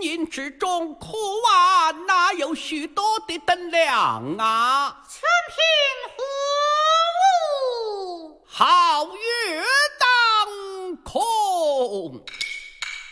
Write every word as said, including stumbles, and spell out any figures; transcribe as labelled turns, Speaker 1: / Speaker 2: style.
Speaker 1: 营之中，可啊，哪有许多的灯亮啊？
Speaker 2: 全凭火物。
Speaker 1: 皓月当空。